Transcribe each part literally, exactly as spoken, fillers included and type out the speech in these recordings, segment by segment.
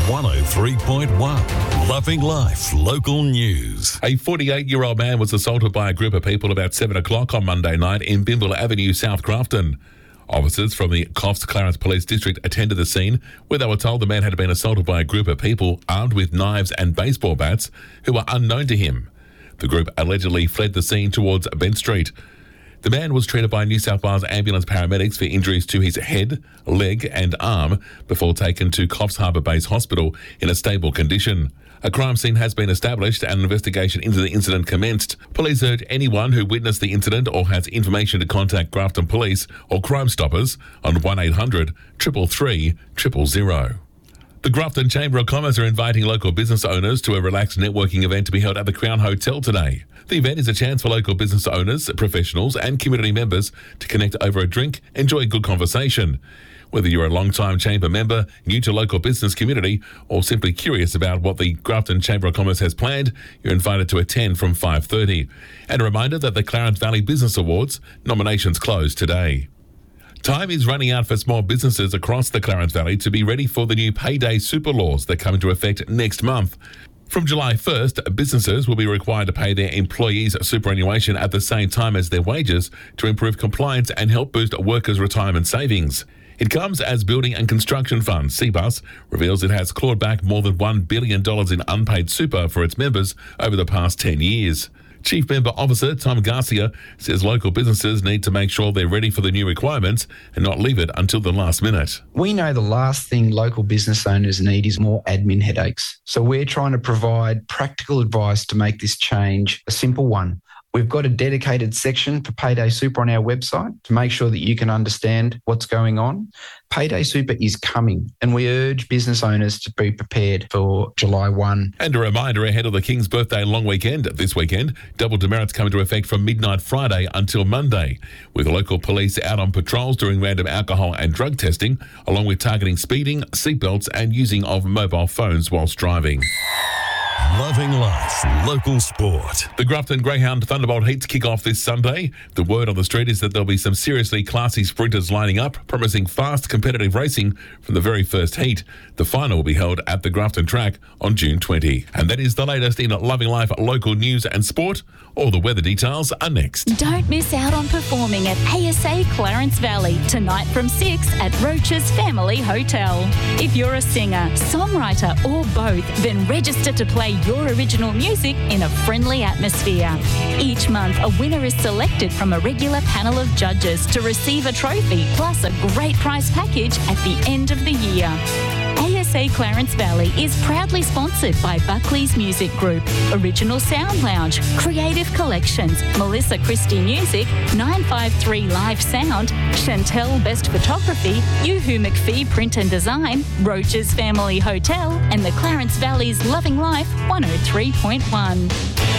one oh three point one. Loving Life Local News. A forty-eight-year-old man was assaulted by a group of people about seven o'clock on Monday night in Bimble Avenue, South Grafton. Officers from the Coffs Clarence Police District attended the scene, where they were told the man had been assaulted by a group of people armed with knives and baseball bats who were unknown to him. The group allegedly fled the scene towards Bent Street. The man was treated by New South Wales ambulance paramedics for injuries to his head, leg and arm before taken to Coffs Harbour Base Hospital in a stable condition. A crime scene has been established and an investigation into the incident commenced. Police urge anyone who witnessed the incident or has information to contact Grafton Police or Crime Stoppers on one eight hundred, three three three, zero zero. The Grafton Chamber of Commerce are inviting local business owners to a relaxed networking event to be held at the Crown Hotel today. The event is a chance for local business owners, professionals and community members to connect over a drink, enjoy a good conversation. Whether you're a long-time Chamber member, new to local business community, or simply curious about what the Grafton Chamber of Commerce has planned, you're invited to attend from five thirty. And a reminder that the Clarence Valley Business Awards nominations close today. Time is running out for small businesses across the Clarence Valley to be ready for the new payday super laws that come into effect next month. From July first, businesses will be required to pay their employees superannuation at the same time as their wages to improve compliance and help boost workers' retirement savings. It comes as Building and Construction Fund, C B U S, reveals it has clawed back more than one billion dollars in unpaid super for its members over the past ten years. Chief Member Officer Tom Garcia says local businesses need to make sure they're ready for the new requirements and not leave it until the last minute. We know the last thing local business owners need is more admin headaches. So we're trying to provide practical advice to make this change a simple one. We've got a dedicated section for Payday Super on our website to make sure that you can understand what's going on. Payday Super is coming, and we urge business owners to be prepared for July first. And a reminder ahead of the King's Birthday long weekend this weekend, double demerits come into effect from midnight Friday until Monday, with local police out on patrols doing random alcohol and drug testing, along with targeting speeding, seatbelts and using of mobile phones whilst driving. Loving Life Local Sport. The Grafton Greyhound Thunderbolt Heats kick off this Sunday. The word on the street is that there'll be some seriously classy sprinters lining up, promising fast, competitive racing from the very first heat. The final will be held at the Grafton track on June twentieth. And that is the latest in Loving Life local news and sport. All the weather details are next. Don't miss out on performing at A S A Clarence Valley tonight from six at Roach's Family Hotel. If you're a singer, songwriter or both, then register to play your original music in a friendly atmosphere. Each month, a winner is selected from a regular panel of judges to receive a trophy plus a great prize package at the end of the year. A S A Clarence Valley is proudly sponsored by Buckley's Music Group, Original Sound Lounge, Creative Collections, Melissa Christie Music, nine five three Live Sound, Chantel Best Photography, Yoo-Hoo McPhee Print and Design, Roach's Family Hotel, and the Clarence Valley's Loving Life one oh three point one.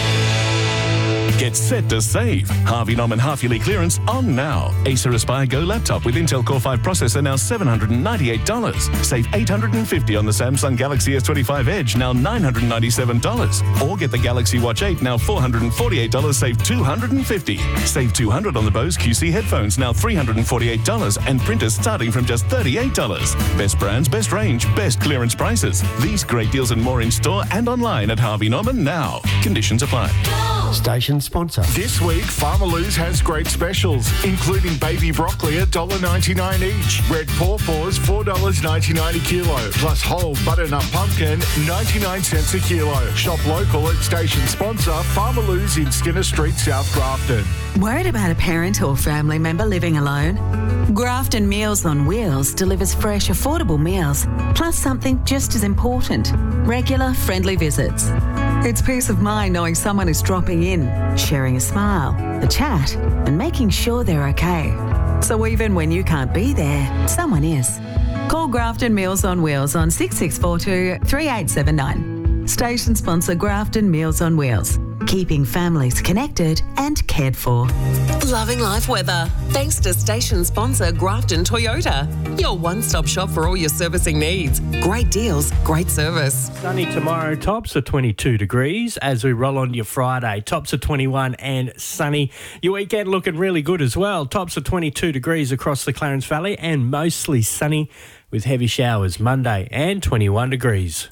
Get set to save. Harvey Norman half-yearly clearance on now. Acer Aspire Go laptop with Intel Core five processor now seven hundred ninety-eight dollars. Save eight hundred fifty dollars on the Samsung Galaxy S twenty-five Edge, now nine hundred ninety-seven dollars. Or get the Galaxy Watch eight, now four hundred forty-eight dollars, save two hundred fifty dollars. Save two hundred dollars on the Bose Q C headphones, now three hundred forty-eight dollars, and printers starting from just thirty-eight dollars. Best brands, best range, best clearance prices. These great deals and more in store and online at Harvey Norman now. Conditions apply. Station sponsor. This week, Farmalou's has great specials, including baby broccoli at one dollar ninety-nine each, red pawpaws four dollars ninety-nine a kilo, plus whole butternut pumpkin ninety-nine cents a kilo. Shop local at station sponsor Farmalou's in Skinner Street, South Grafton. Worried about a parent or family member living alone? Grafton Meals on Wheels delivers fresh, affordable meals, plus something just as important, regular, friendly visits. It's peace of mind knowing someone is dropping in, sharing a smile, a chat, and making sure they're okay. So even when you can't be there, someone is. Call Grafton Meals on Wheels on six six four two, three eight seven nine. Station sponsor Grafton Meals on Wheels. keeping families connected and cared for. Loving life weather. Thanks to station sponsor Grafton Toyota. Your one-stop shop for all your servicing needs. Great deals, great service. Sunny tomorrow, tops of twenty-two degrees. As we roll on to your Friday, tops of twenty-one and sunny. Your weekend looking really good as well. Tops of twenty-two degrees across the Clarence Valley and mostly sunny with heavy showers Monday and twenty-one degrees.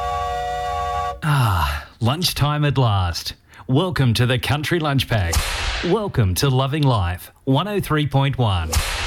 Ah, lunchtime at last. Welcome to the Country Lunch Pack. Welcome to Loving Life, one oh three point one.